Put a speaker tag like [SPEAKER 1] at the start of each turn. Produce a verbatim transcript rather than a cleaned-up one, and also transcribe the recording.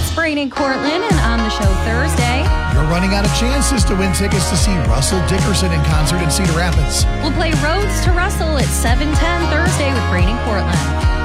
[SPEAKER 1] It's Braden Cortland, and on the show Thursday,
[SPEAKER 2] you're running out of chances to win tickets to see Russell Dickerson in concert in Cedar Rapids.
[SPEAKER 1] We'll play Roads to Russell at seven ten Thursday with Braden Cortland.